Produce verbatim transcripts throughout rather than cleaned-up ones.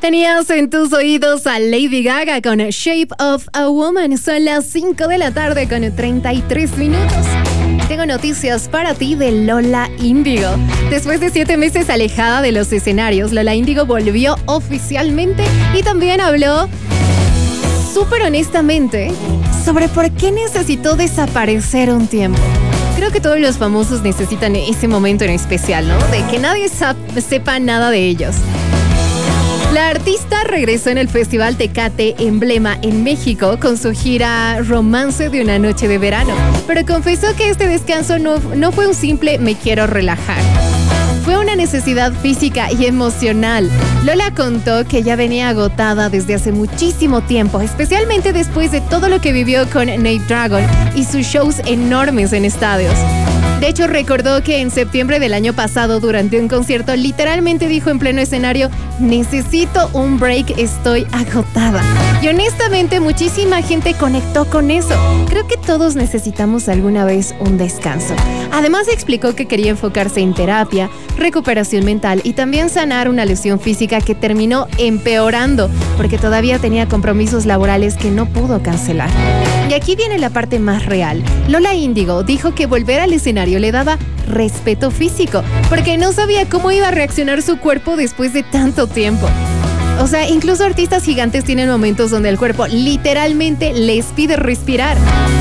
Tenías en tus oídos a Lady Gaga con Shape of a Woman. Son las cinco de la tarde con treinta y tres minutos. Tengo noticias para ti de Lola Índigo. Después de siete meses alejada de los escenarios, Lola Índigo volvió oficialmente y también habló súper honestamente sobre por qué necesitó desaparecer un tiempo. Creo que todos los famosos necesitan ese momento en especial, ¿no? De que nadie sepa nada de ellos. La artista regresó en el Festival Tecate Emblema en México con su gira Romance de una noche de verano, pero confesó que este descanso no, no fue un simple me quiero relajar. Fue una necesidad física y emocional. Lola contó que ya venía agotada desde hace muchísimo tiempo, especialmente después de todo lo que vivió con Nate Dragon y sus shows enormes en estadios. De hecho, recordó que en septiembre del año pasado, durante un concierto, literalmente dijo en pleno escenario, necesito un break, estoy agotada. Y honestamente, muchísima gente conectó con eso. Creo que todos necesitamos alguna vez un descanso. Además, explicó que quería enfocarse en terapia, recuperación mental y también sanar una lesión física que terminó empeorando porque todavía tenía compromisos laborales que no pudo cancelar. Y aquí viene la parte más real. Lola Índigo dijo que volver al escenario le daba respeto físico porque no sabía cómo iba a reaccionar su cuerpo después de tanto tiempo. O sea, incluso artistas gigantes tienen momentos donde el cuerpo literalmente les pide respirar.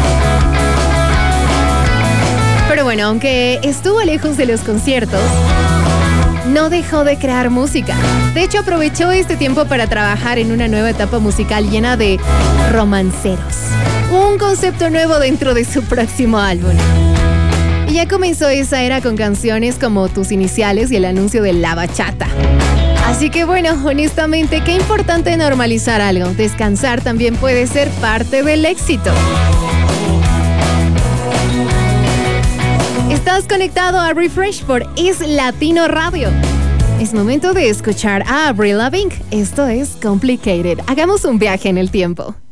Pero bueno, aunque estuvo lejos de los conciertos, no dejó de crear música. De hecho, aprovechó este tiempo para trabajar en una nueva etapa musical llena de romanceros. Un concepto nuevo dentro de su próximo álbum. Y ya comenzó esa era con canciones como Tus Iniciales y el anuncio de La Bachata. Así que bueno, honestamente, qué importante normalizar algo. Descansar también puede ser parte del éxito. Estás conectado a Refresh por Es Latino Radio. Es momento de escuchar a Avril Lavigne. Esto es Complicated. Hagamos un viaje en el tiempo.